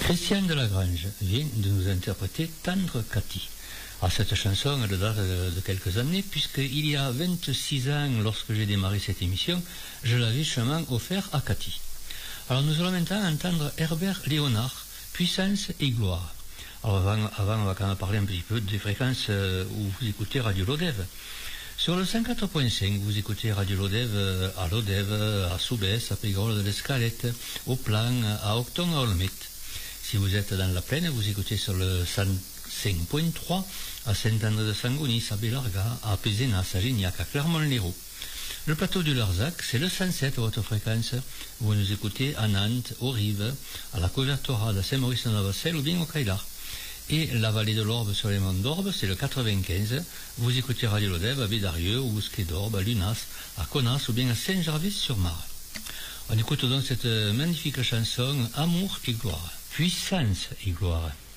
Christian Delagrange vient de nous interpréter Tendre Cathy. Alors cette chanson, elle date de quelques années, puisqu'il y a 26 ans, lorsque j'ai démarré cette émission, je l'avais justement offert à Cathy. Alors nous allons maintenant entendre Herbert Léonard, Puissance et Gloire. Alors avant on va quand même parler un petit peu des fréquences où vous écoutez Radio Lodève. Sur le 104.5, vous écoutez Radio Lodève à Lodève, à Soubès, à Pégrole de l'Escalette, au Plan, à Octon, à Olmette. Si vous êtes dans la plaine, vous écoutez sur le 105.3 à Saint-André-de-Sangonis, à Bélarga, à Pézenas, à Gignac, à Clermont-Lérault. Le plateau du Larzac, c'est le 107 votre fréquence. Vous nous écoutez à Nantes, aux Rives, à la Couvertorade, à Saint-Maurice-en-Navassel ou bien au Caïlar. Et la vallée de l'Orbe sur les monts d'Orbe, c'est le 95. Vous écoutez Radio Lodève à Bédarieux, au Bousquet d'Orbe, à Lunas, à Connas ou bien à Saint-Gervais-sur-Mare. On écoute donc cette magnifique chanson Amour et gloire, puissance et gloire.